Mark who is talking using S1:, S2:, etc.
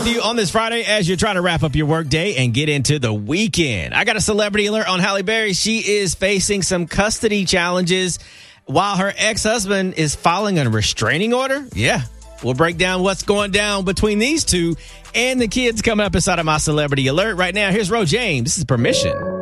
S1: you on this Friday as you're trying to wrap up your work day and get into the weekend. I got a celebrity alert on Halle Berry. She is facing some custody challenges while her ex-husband is filing a restraining order. Yeah, we'll break down what's going down between these two and the kids coming up inside of my celebrity alert. Right now, here's Ro James. This is Permission.